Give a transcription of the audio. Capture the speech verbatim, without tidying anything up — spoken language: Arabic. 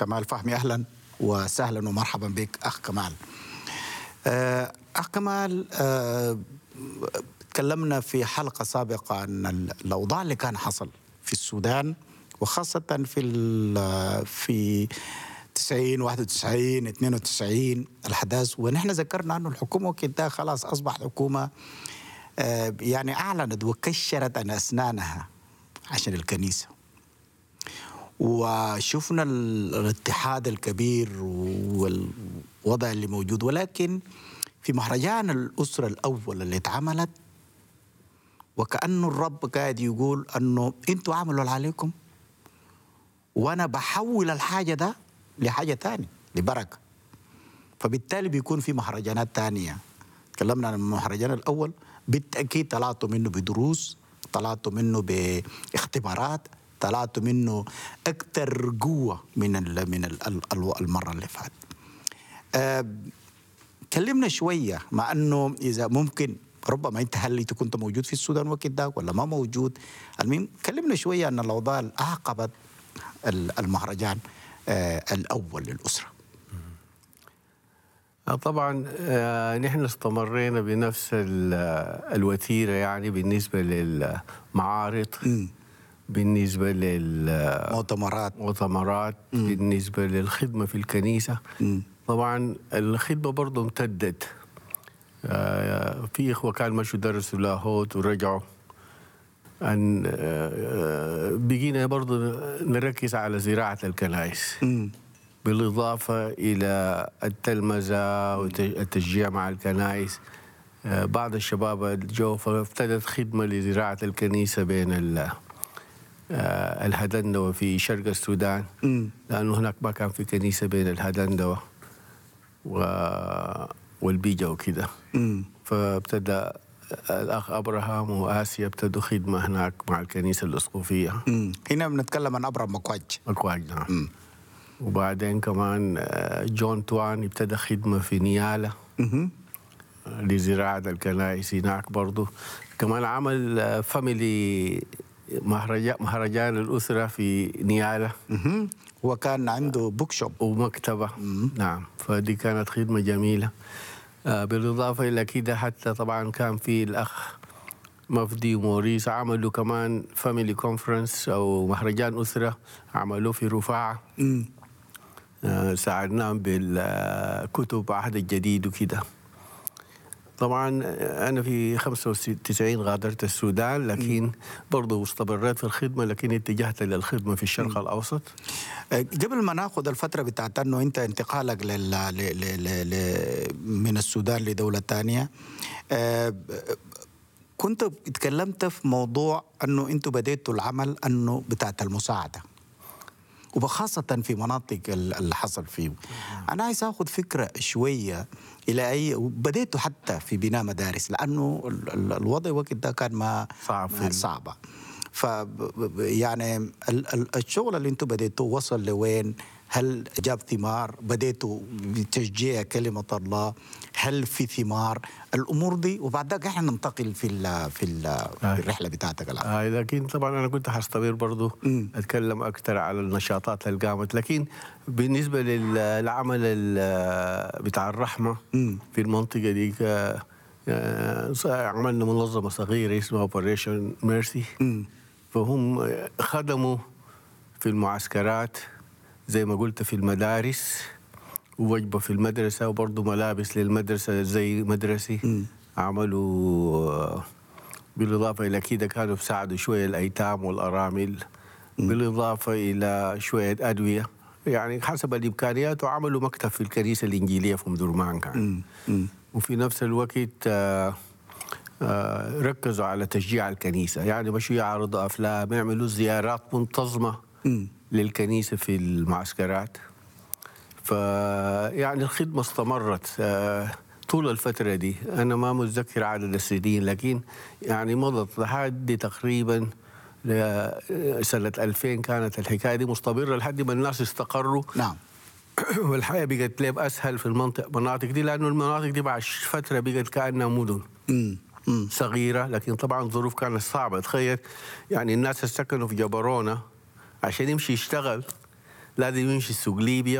كمال فهمي. أهلا وسهلا ومرحبا بك أخ كمال. آه، أخ كمال، آه، تكلمنا في حلقة سابقة عن الأوضاع اللي كان حصل في السودان، وخاصة في في تسعين واحد وتسعين اثنين وتسعين الأحداث، ونحن ذكرنا أنه الحكومة كده خلاص أصبحت حكومة آه، يعني أعلنت وكشرت عن أسنانها عشان الكنيسة، وشفنا الاتحاد الكبير والوضع اللي موجود. ولكن في مهرجان الأسرة الأول اللي اتعملت، وكأنه الرب قاعد يقول أنه أنتوا عملوا اللي عليكم، وأنا بحول الحاجة ده لحاجة تانية لبركة. فبالتالي بيكون في مهرجانات تانية. تكلمنا عن المهرجان الأول، بالتأكيد طلعتوا منه بدروس، طلعتوا منه باختبارات، طلعتوا منه أكثر قوة من ال من ال المرة اللي فاتت. أه كلمنا شوية، مع أنه إذا ممكن ربما أنت هل أنت كنت موجود في السودان وقت ده ولا ما موجود، المهم كلمنا شوية عن الأوضاع اللي أعقبت المهرجان أه الأول للأسرة. طبعا نحن استمرينا بنفس الوتيرة، يعني بالنسبة للمعارض، م. بالنسبة للمؤتمرات مؤتمرات بالنسبة للخدمة في الكنيسة. م. طبعا الخدمة برضو امتدت. في إخوة كان مشوا درسوا لاهوت ورجعوا، أن بقينا برضو نركز على زراعة الكنائس، م. بالإضافة إلى التلمذة والتشجيع مع الكنائس. بعض الشباب الجو فابتدت خدمة لزراعة الكنيسة بين الهدندوة في شرق السودان، لأنه هناك ما كان في كنيسة بين الهدندوة والبيجا وكده. فابتدى الأخ أبراهام وآسيا ابتدوا خدمة هناك مع الكنيسة الأسقفية. هنا بنتكلم عن أبراهام مكواج. مكواج نعم. وبعدين كمان جون توان ابتدى خدمة في نيالة لزراعة الكنائس هناك برضو. كمان عمل فاميلي مهرجان مهرجان الأسرة في نيالة، وكان عنده بوك شوب ومكتبة. نعم، فدي كانت خدمة جميلة. بالإضافة إلى كده حتى طبعا كان في الأخ مفدي وموريس عملوا كمان فاميلي كونفرنس أو مهرجان أسرة، عملوه في رفاعة. ساعدناهم بالكتب عهد الجديد وكده. طبعا أنا في خمسة وتسعين غادرت السودان، لكن برضو استمريت في الخدمة، لكن اتجهت للخدمة في الشرق م. الأوسط. قبل ما ناخذ الفترة بتاعت أنه أنت انتقالك لل... ل... ل... ل... من السودان لدولة تانية، أه... كنت اتكلمت في موضوع أنه أنتوا بديتوا العمل أنه بتاعت المساعدة، وبخاصة في مناطق اللي حصل فيه. أنا عايز أخذ فكرة شوية إلى أي بديتوا حتى في بناء مدارس، لأنه الوضع وقت ده كان ما صعب صعبة. ف يعني الشغل اللي أنتوا بديتوا وصل لوين؟ هل جاب ثمار؟ بديتوا بتشجيع كلمة الله؟ هل في ثمار الامور دي؟ وبعد ذلك احنا ننتقل في ال في, ال في الرحله بتاعتك الان. آه لكن طبعا انا كنت حستمر برضو م. اتكلم اكثر على النشاطات اللي قامت، لكن بالنسبه للعمل بتاع الرحمه م. في المنطقه دي عملنا منظمه صغيره اسمها اوبريشن ميرسي، فهم خدموا في المعسكرات زي ما قلت، في المدارس، ووجبة في المدرسة، وبرضه ملابس للمدرسة زي مدرسي. م. عملوا بالإضافة إلى كده كانوا بيساعدوا شوية الأيتام والأرامل، م. بالإضافة إلى شوية أدوية، يعني حسب الإمكانيات. وعملوا مكتب في الكنيسة الإنجيلية في مدرمان كان. م. م. وفي نفس الوقت آآ آآ ركزوا على تشجيع الكنيسة، يعني مشوا يعرضوا أفلام، يعملوا زيارات منتظمة م. للكنيسة في المعسكرات. فيعني الخدمة استمرت طول الفترة دي. أنا ما متذكر عدد السنين، لكن يعني مضت لحد تقريبا سنة ألفين كانت الحكاية دي مستمرة لحد ما الناس استقروا. نعم. والحياة بقت لهم أسهل في المنطقة المناطق دي، لأنه المناطق دي بعد فترة بقت كأنها مدن م. م. صغيرة، لكن طبعا الظروف كانت صعبة. تخيل يعني الناس اللي سكنوا في جبرونة عشان يمشي يشتغل لازم يمشي سوق ليبيا